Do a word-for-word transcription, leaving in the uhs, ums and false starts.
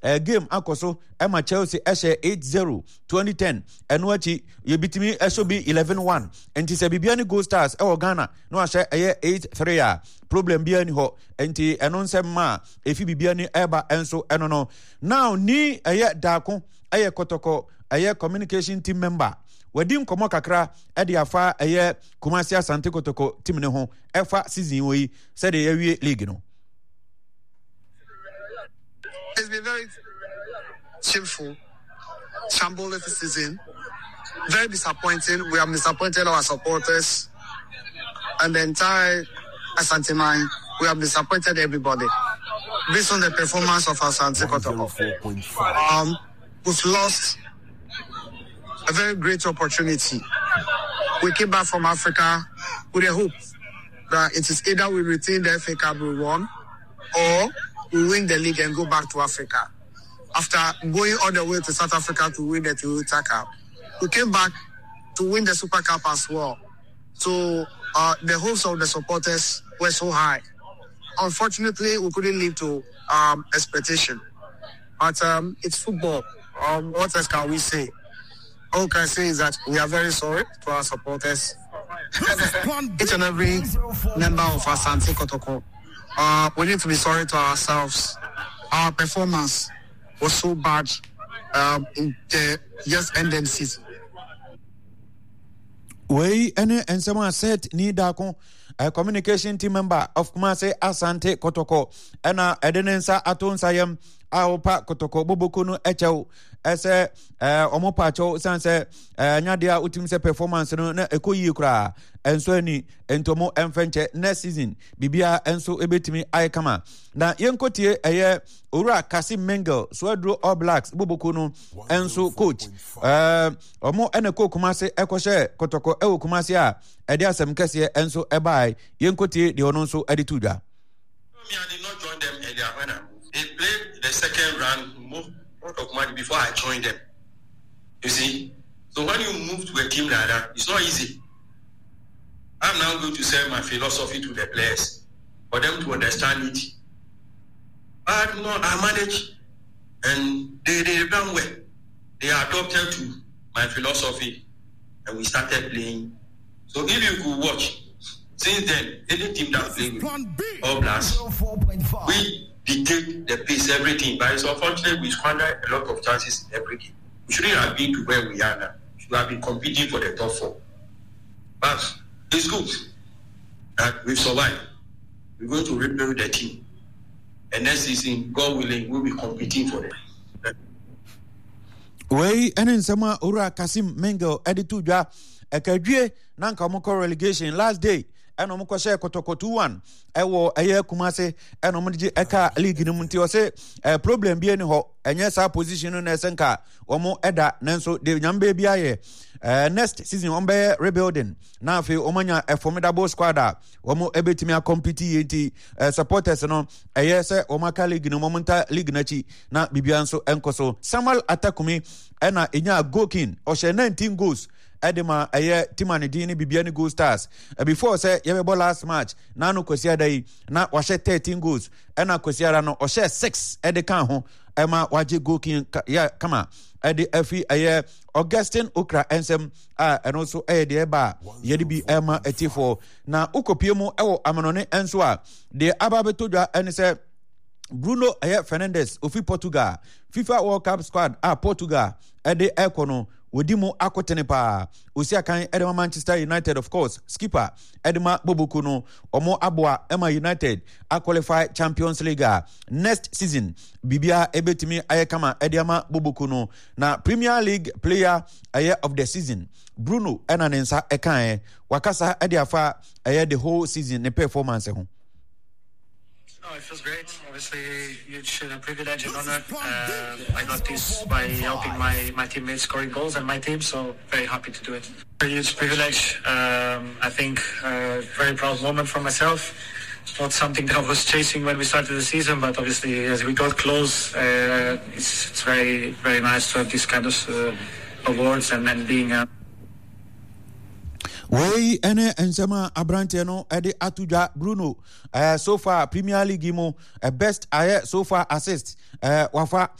uh, game akoso Emma Chelsea eshe eight zero twenty ten eno achi yebitimi esho bi eleven one enti se bibia ni Gold Stars e wo Ghana no ahye eye eight three a problem bia ni ho enti eno nsem ma efi bibia ni eba enso eno no now ni eye dako eye kotoko eye communication team member wadim komo kakra e de afa eye Kumasi Asante Kotoko team ne ho efa season wo yi se de yawie league no. It's been very shameful, shambles this season. Very disappointing. We have disappointed our supporters and the entire Asante Mine. We have disappointed everybody based on the performance of Asante Kotoko. Um, we've lost a very great opportunity. We came back from Africa with a hope that it is either we retain the F A Cup we won or we win the league and go back to Africa. After going all the way to South Africa to win the Toyota Cup, we came back to win the Super Cup as well. So uh, the hopes of the supporters were so high. Unfortunately, we couldn't live to um, expectation. But um, it's football. Um, what else can we say? All we can say is that we are very sorry to our supporters. Each and every member of Asante Kotoko. Uh, we need to be sorry to ourselves. Our performance was so bad um, in the just ended season. We any and someone said need a communication team member of Kumasi Asante Kotoko and a Edenensa Aton Sayam Aopa Kotoko Bobokunu Echo ese omopacho sanse nyadia utimse performance no na ekoyi kra enso ani entomo emfenche next season bibia enso ebetimi aikama na yenkotie eye Owura Kasim Mengel Swadro All Blacks Bobokunu enso coach eh omo eneko Kumasi ekoshe Kotoko ewo Kumasi a ede asem kese enso ebai yenkotie de ono nso editudwa. Me I did not join them earlier when I moved. They played the second round moved of money before I joined them. You see? So when you move to a team like that, it's not easy. I'm now going to sell my philosophy to the players for them to understand it. But no, I manage and they they done well. They adopted to my philosophy and we started playing. So if you could watch, since then, any team that plays with All Blacks, we dictate the pace, everything. But it's unfortunate we squander a lot of chances every game. We shouldn't have been to where we are now. We should have been competing for the top four. But it's good that we've survived. We're going to rebuild the team. And next season, God willing, we'll be competing for them. Wey enen sama Owura Kasim Mengel editudwa ekadwie na nka omko relegation last day eno omko share Kotoko two one ewo eye Kumasi eno omdije eka league ni munti o se problem bi eni ho enye sa position na esenka omo eda nanso de nyambe bi aye next season ombe rebuilding na afi omanya a formidable squad a omo ebetimi a compete yenti supporters no eye se omaka league no momunta league na chi na bibia nso enkoso Samuel Atakumi ena enya goalking o she nineteen goals Edema aye timani dini bibiani Gold Stars uh, before say yebebo last match na no kwesi adai na washe thirteen goals ena kwesi ara no oshe six ede kan ho ema waje goalking ya kama ede afi aye Augustine Okra ensem a uh, and also aye de eba yedi bi ema etifo na ukopiemu ewo amanone enso a de ababetodwa ene say Bruno aye Fernandes ofi Portugal FIFA World Cup squad a Portugal ede ekono Wodimu akotene pa Usia kan Edema Manchester United of course skipper Edema Bobokuno Omo Aboa Emma United a qualify Champions League next season Bibia ebetimi ayekama Edema Bobokuno na Premier League player aye of the season Bruno enanensa ekan wakasa ediafa aye the whole season ne performance ho. Oh, it feels great. Obviously, huge uh, privilege and honor. Uh, I got this by helping my, my teammates scoring goals and my team, so very happy to do it. A huge privilege. Um, I think a uh, very proud moment for myself. It's not something that I was chasing when we started the season, but obviously as we got close, uh, it's, it's very, very nice to have these kind of uh, awards and then being... Uh, Wey ene ensema abrante no ede atudwa Bruno uh, so far Premier League mo uh, best aye so far assist uh, wafa